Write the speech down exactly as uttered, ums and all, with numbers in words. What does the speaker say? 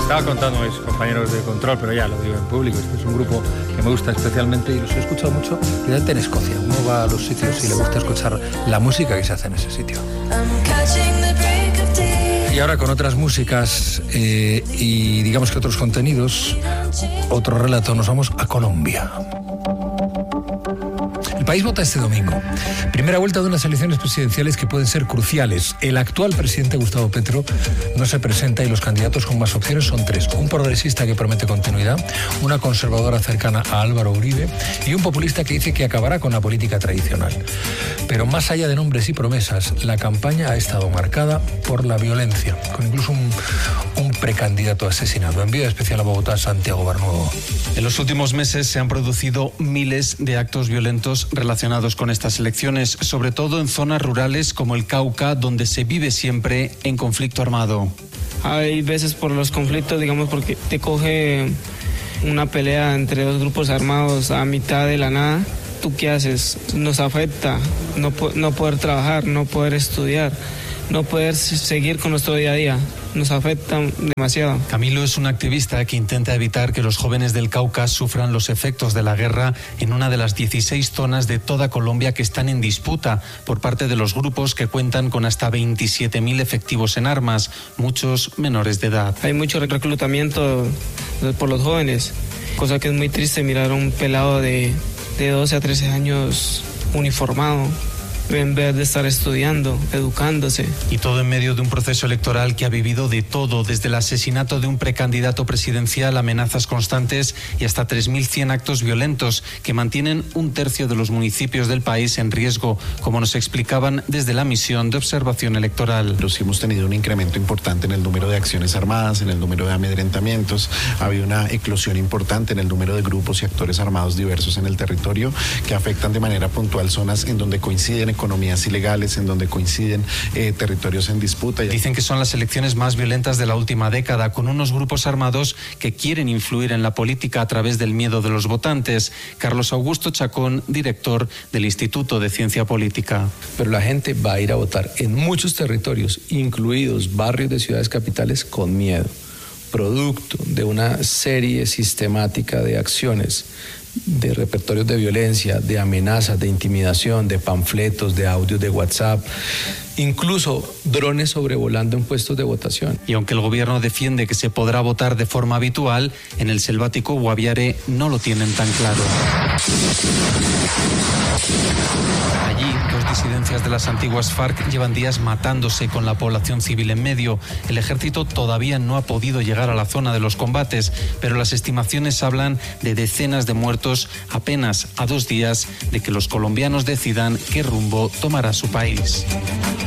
estaba contando a mis compañeros de control, pero ya lo digo en público. Este es un grupo que me gusta especialmente y los he escuchado mucho, especialmente en Escocia. Uno va a los sitios y le gusta escuchar la música que se hace en ese sitio. Y ahora con otras músicas eh, y digamos que otros contenidos, otro relato, nos vamos a Colombia. El país vota este domingo. Primera vuelta de unas elecciones presidenciales que pueden ser cruciales. El actual presidente Gustavo Petro no se presenta y los candidatos con más opciones son tres. Un progresista que promete continuidad, una conservadora cercana a Álvaro Uribe y un populista que dice que acabará con la política tradicional. Pero más allá de nombres y promesas, la campaña ha estado marcada por la violencia, con incluso un, un precandidato asesinado. Envío especial a Bogotá, Santiago Barnuevo. En los últimos meses se han producido miles de actos violentos relacionados con estas elecciones, sobre todo en zonas rurales como el Cauca, donde se vive siempre en conflicto armado. Hay veces por los conflictos, digamos, porque te coge una pelea entre dos grupos armados a mitad de la nada. ¿Tú qué haces? Nos afecta no, no poder trabajar, no poder estudiar, no poder seguir con nuestro día a día. Nos afecta demasiado. Camilo es un activista que intenta evitar que los jóvenes del Cauca sufran los efectos de la guerra en una de las dieciséis zonas de toda Colombia que están en disputa por parte de los grupos que cuentan con hasta veintisiete mil efectivos en armas, muchos menores de edad. Hay mucho reclutamiento por los jóvenes, cosa que es muy triste mirar a un pelado de, de doce a trece años uniformado, en vez de estar estudiando, educándose. Y todo en medio de un proceso electoral que ha vivido de todo, desde el asesinato de un precandidato presidencial, amenazas constantes y hasta tres mil cien actos violentos que mantienen un tercio de los municipios del país en riesgo, como nos explicaban desde la misión de observación electoral. Pero sí hemos tenido un incremento importante en el número de acciones armadas, en el número de amedrentamientos. Ha habido una eclosión importante en el número de grupos y actores armados diversos en el territorio que afectan de manera puntual zonas en donde coinciden economías ilegales, en donde coinciden eh, territorios en disputa. Dicen que son las elecciones más violentas de la última década, con unos grupos armados que quieren influir en la política a través del miedo de los votantes. Carlos Augusto Chacón, director del Instituto de Ciencia Política. Pero la gente va a ir a votar en muchos territorios, incluidos barrios de ciudades capitales, con miedo, producto de una serie sistemática de acciones, de repertorios de violencia, de amenazas, de intimidación, de panfletos, de audios de WhatsApp, incluso drones sobrevolando en puestos de votación. Y aunque el gobierno defiende que se podrá votar de forma habitual, en el selvático Guaviare no lo tienen tan claro. Allí, dos disidencias de las antiguas FARC llevan días matándose con la población civil en medio. El ejército todavía no ha podido llegar a la zona de los combates, pero las estimaciones hablan de decenas de muertos apenas a dos días de que los colombianos decidan qué rumbo tomará su país.